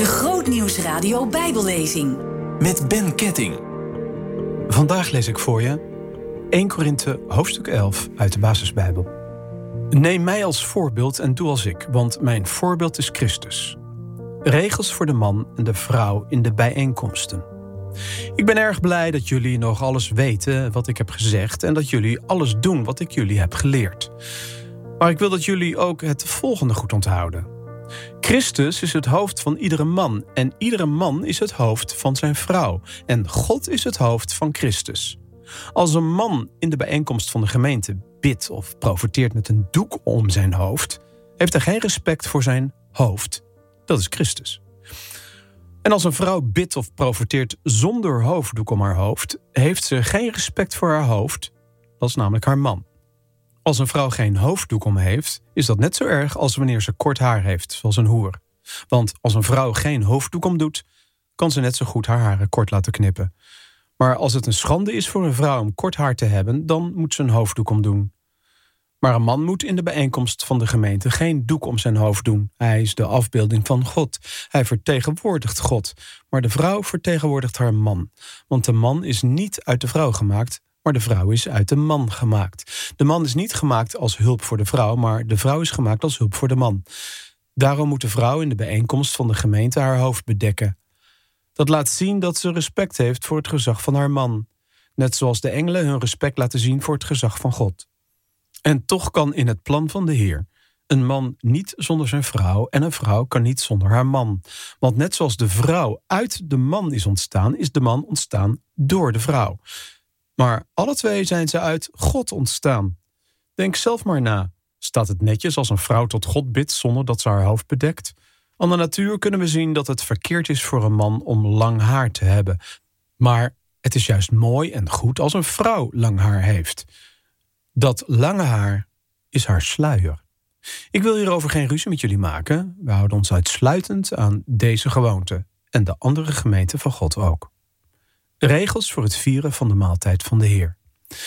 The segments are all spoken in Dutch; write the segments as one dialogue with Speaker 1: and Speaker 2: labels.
Speaker 1: Grootnieuwsradio Bijbellezing.
Speaker 2: Met Ben Ketting.
Speaker 3: Vandaag lees ik voor je 1 Korinthe hoofdstuk 11 uit de Basisbijbel. Neem mij als voorbeeld en doe als ik, want mijn voorbeeld is Christus. Regels voor de man en de vrouw in de bijeenkomsten. Ik ben erg blij dat jullie nog alles weten wat ik heb gezegd en dat jullie alles doen wat ik jullie heb geleerd. Maar ik wil dat jullie ook het volgende goed onthouden. Christus is het hoofd van iedere man en iedere man is het hoofd van zijn vrouw. En God is het hoofd van Christus. Als een man in de bijeenkomst van de gemeente bidt of profeteert met een doek om zijn hoofd, heeft hij geen respect voor zijn hoofd. Dat is Christus. En als een vrouw bidt of profeteert zonder hoofddoek om haar hoofd, heeft ze geen respect voor haar hoofd. Dat is namelijk haar man. Als een vrouw geen hoofddoek om heeft, is dat net zo erg als wanneer ze kort haar heeft, zoals een hoer. Want als een vrouw geen hoofddoek om doet, kan ze net zo goed haar haren kort laten knippen. Maar als het een schande is voor een vrouw om kort haar te hebben, dan moet ze een hoofddoek om doen. Maar een man moet in de bijeenkomst van de gemeente geen doek om zijn hoofd doen. Hij is de afbeelding van God. Hij vertegenwoordigt God. Maar de vrouw vertegenwoordigt haar man. Want de man is niet uit de vrouw gemaakt, maar de vrouw is uit de man gemaakt. De man is niet gemaakt als hulp voor de vrouw, maar de vrouw is gemaakt als hulp voor de man. Daarom moet de vrouw in de bijeenkomst van de gemeente haar hoofd bedekken. Dat laat zien dat ze respect heeft voor het gezag van haar man. Net zoals de engelen hun respect laten zien voor het gezag van God. En toch kan in het plan van de Heer een man niet zonder zijn vrouw en een vrouw kan niet zonder haar man. Want net zoals de vrouw uit de man is ontstaan, is de man ontstaan door de vrouw. Maar alle twee zijn ze uit God ontstaan. Denk zelf maar na. Staat het netjes als een vrouw tot God bidt zonder dat ze haar hoofd bedekt? Aan de natuur kunnen we zien dat het verkeerd is voor een man om lang haar te hebben. Maar het is juist mooi en goed als een vrouw lang haar heeft. Dat lange haar is haar sluier. Ik wil hierover geen ruzie met jullie maken. We houden ons uitsluitend aan deze gewoonte. En de andere gemeenten van God ook. Regels voor het vieren van de maaltijd van de Heer.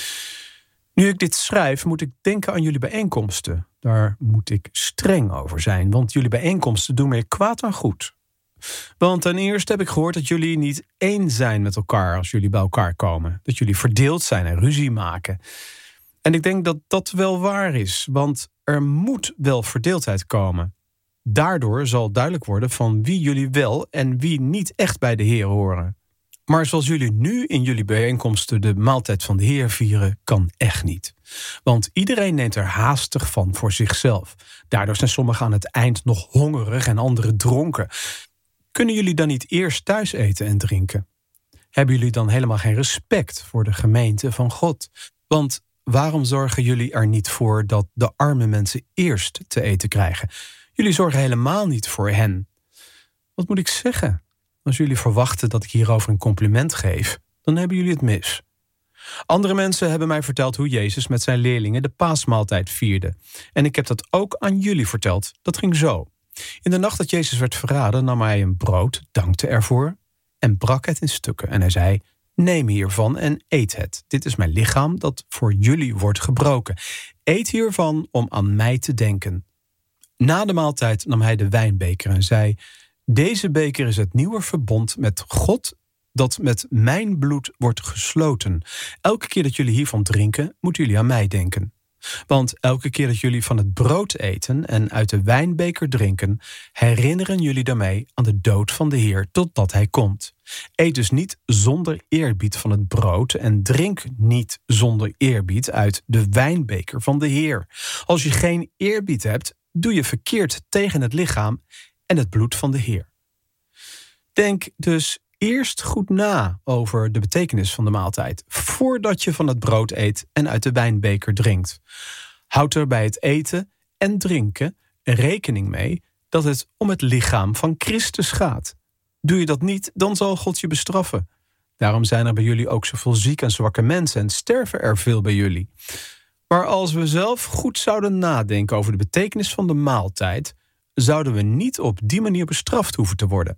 Speaker 3: Nu ik dit schrijf, moet ik denken aan jullie bijeenkomsten. Daar moet ik streng over zijn, want jullie bijeenkomsten doen meer kwaad dan goed. Want ten eerste heb ik gehoord dat jullie niet één zijn met elkaar als jullie bij elkaar komen. Dat jullie verdeeld zijn en ruzie maken. En ik denk dat dat wel waar is, want er moet wel verdeeldheid komen. Daardoor zal duidelijk worden van wie jullie wel en wie niet echt bij de Heer horen. Maar zoals jullie nu in jullie bijeenkomsten de maaltijd van de Heer vieren, kan echt niet. Want iedereen neemt er haastig van voor zichzelf. Daardoor zijn sommigen aan het eind nog hongerig en anderen dronken. Kunnen jullie dan niet eerst thuis eten en drinken? Hebben jullie dan helemaal geen respect voor de gemeente van God? Want waarom zorgen jullie er niet voor dat de arme mensen eerst te eten krijgen? Jullie zorgen helemaal niet voor hen. Wat moet ik zeggen? Als jullie verwachten dat ik hierover een compliment geef, dan hebben jullie het mis. Andere mensen hebben mij verteld hoe Jezus met zijn leerlingen de paasmaaltijd vierde. En ik heb dat ook aan jullie verteld. Dat ging zo. In de nacht dat Jezus werd verraden nam hij een brood, dankte ervoor en brak het in stukken. En hij zei, neem hiervan en eet het. Dit is mijn lichaam dat voor jullie wordt gebroken. Eet hiervan om aan mij te denken. Na de maaltijd nam hij de wijnbeker en zei, deze beker is het nieuwe verbond met God dat met mijn bloed wordt gesloten. Elke keer dat jullie hiervan drinken, moeten jullie aan mij denken. Want elke keer dat jullie van het brood eten en uit de wijnbeker drinken, herinneren jullie daarmee aan de dood van de Heer totdat hij komt. Eet dus niet zonder eerbied van het brood en drink niet zonder eerbied uit de wijnbeker van de Heer. Als je geen eerbied hebt, doe je verkeerd tegen het lichaam en het bloed van de Heer. Denk dus eerst goed na over de betekenis van de maaltijd, voordat je van het brood eet en uit de wijnbeker drinkt. Houd er bij het eten en drinken rekening mee dat het om het lichaam van Christus gaat. Doe je dat niet, dan zal God je bestraffen. Daarom zijn er bij jullie ook zoveel zieke en zwakke mensen en sterven er veel bij jullie. Maar als we zelf goed zouden nadenken over de betekenis van de maaltijd, zouden we niet op die manier bestraft hoeven te worden.